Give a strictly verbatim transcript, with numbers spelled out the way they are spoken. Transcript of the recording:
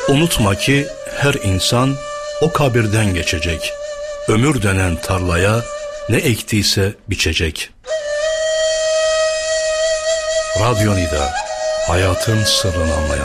Unutma ki her insan o kabirden geçecek. Ömür denen tarlaya ne ektiyse biçecek. Radyo Nida, hayatın sırrını anlayan